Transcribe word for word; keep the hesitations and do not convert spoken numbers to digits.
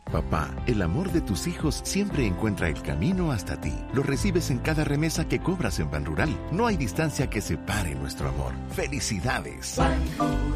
Papá, el amor de tus hijos siempre encuentra el camino hasta ti. Lo recibes en cada remesa que cobras en Banrural. No hay distancia que separe nuestro amor. ¡Felicidades! Banrural,